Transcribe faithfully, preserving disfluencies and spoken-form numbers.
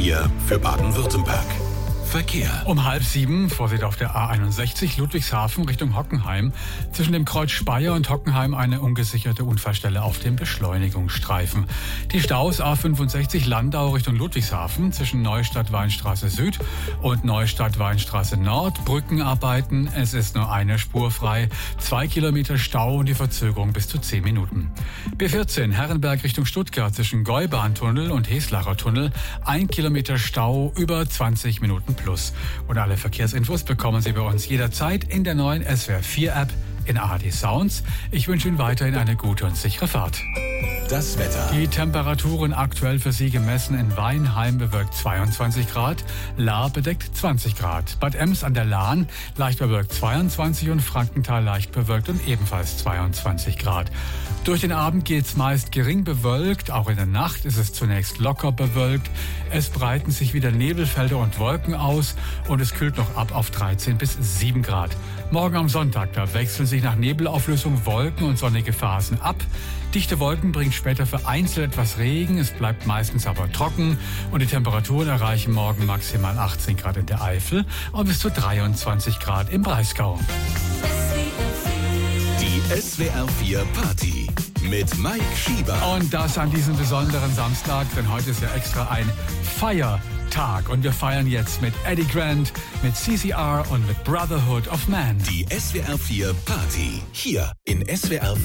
vier für Baden-Württemberg. Verkehr. Um halb sieben, Vorsicht auf der A einundsechzig, Ludwigshafen Richtung Hockenheim. Zwischen dem Kreuz Speyer und Hockenheim eine ungesicherte Unfallstelle auf dem Beschleunigungsstreifen. Die Staus A fünfundsechzig Landau Richtung Ludwigshafen zwischen Neustadt-Weinstraße Süd und Neustadt-Weinstraße Nord. Brückenarbeiten, es ist nur eine Spur frei. Zwei Kilometer Stau und die Verzögerung bis zu zehn Minuten. B vierzehn Herrenberg Richtung Stuttgart zwischen Gäubahntunnel und Heslacher Tunnel. Ein Kilometer Stau, über zwanzig Minuten plus. Und alle Verkehrsinfos bekommen Sie bei uns jederzeit in der neuen S W R vier App in A R D Sounds. Ich wünsche Ihnen weiterhin eine gute und sichere Fahrt. Das Wetter. Die Temperaturen aktuell für Sie gemessen: in Weinheim bewölkt zweiundzwanzig Grad, Lahr bedeckt zwanzig Grad, Bad Ems an der Lahn leicht bewölkt zweiundzwanzig und Frankenthal leicht bewölkt und ebenfalls zweiundzwanzig Grad. Durch den Abend geht's meist gering bewölkt, auch in der Nacht ist es zunächst locker bewölkt. Es breiten sich wieder Nebelfelder und Wolken aus und es kühlt noch ab auf dreizehn bis sieben Grad. Morgen am Sonntag, da wechseln sich nach Nebelauflösung Wolken und sonnige Phasen ab. Dichte Wolken bringen später vereinzelt etwas Regen, es bleibt meistens aber trocken und die Temperaturen erreichen morgen maximal achtzehn Grad in der Eifel und bis zu dreiundzwanzig Grad im Breisgau. Die S W R vier Party mit Mike Schieber. Und das an diesem besonderen Samstag, denn heute ist ja extra ein Feiertag. Und wir feiern jetzt mit Eddie Grant, mit C C R und mit Brotherhood of Man. Die S W R vier Party hier in S W R vier.